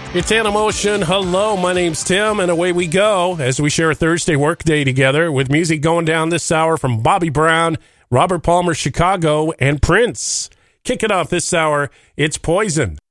It's Animotion. Hello, my name's Tim, and away we go as we share a Thursday workday together with music going down this hour from Bobby Brown, Robert Palmer, Chicago, and Prince. Kick it off this hour, it's Poison.